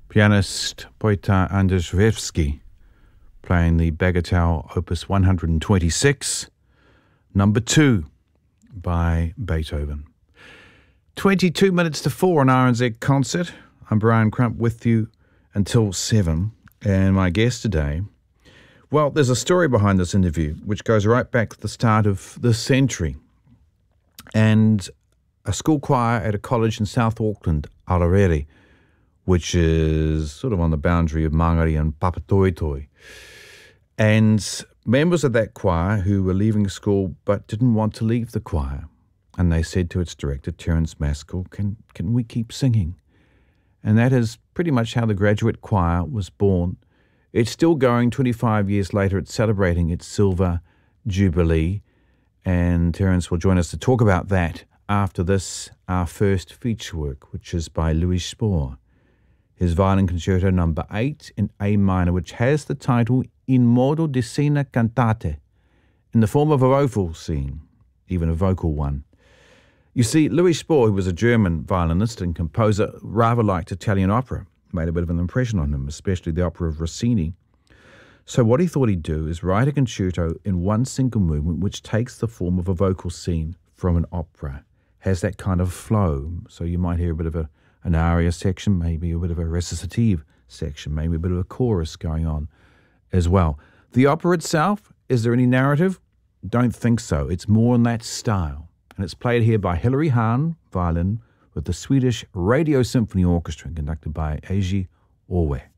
Pianist Wojciech Andrzejewski playing the Bagatelle Opus 126, number 2 by Beethoven. 22 minutes to 4 on RNZ Concert. I'm Brian Crump with you until 7. And my guest today, well, there's a story behind this interview which goes right back to the start of this century. And a school choir at a college in South Auckland, Aorere, which is sort of on the boundary of Mangere and Papatoetoe. And members of that choir who were leaving school but didn't want to leave the choir. And they said to its director, Terence Maskell, can we keep singing? And that is pretty much how the Graduate Choir was born. It's still going 25 years later. It's celebrating its silver jubilee. And Terence will join us to talk about that after this, our first feature work, which is by Louis Spohr. His violin concerto number 8 in A minor, which has the title In modo di scena cantate, in the form of a vocal scene, even a vocal one. You see, Louis Spohr, who was a German violinist and composer, rather liked Italian opera, made a bit of an impression on him, especially the opera of Rossini. So what he thought he'd do is write a concerto in one single movement which takes the form of a vocal scene from an opera, has that kind of flow. So you might hear a bit of an aria section, maybe a bit of a recitative section, maybe a bit of a chorus going on as well. The opera itself, is there any narrative? Don't think so. It's more in that style. And it's played here by Hilary Hahn, violin, with the Swedish Radio Symphony Orchestra, conducted by Eiji Owe.